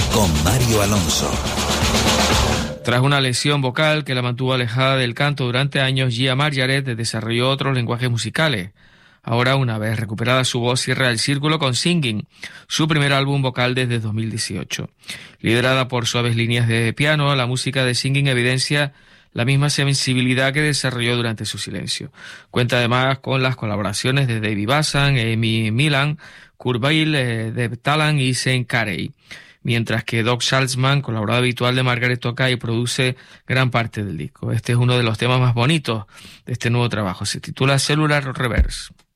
con Mario Alonso. Tras una lesión vocal que la mantuvo alejada del canto durante años, Gia Margaret desarrolló otros lenguajes musicales. Ahora, una vez recuperada su voz, cierra el círculo con Singing, su primer álbum vocal desde 2018. Liderada por suaves líneas de piano, la música de Singing evidencia la misma sensibilidad que desarrolló durante su silencio. Cuenta además con las colaboraciones de David Bassan, Amy Millan, Kurt Weill, Deb Talan y Sean Carey. Mientras que Doug Saltzman, colaborador habitual de Margaret, toca y produce gran parte del disco. Este es uno de los temas más bonitos de este nuevo trabajo. Se titula Cellular Reverse.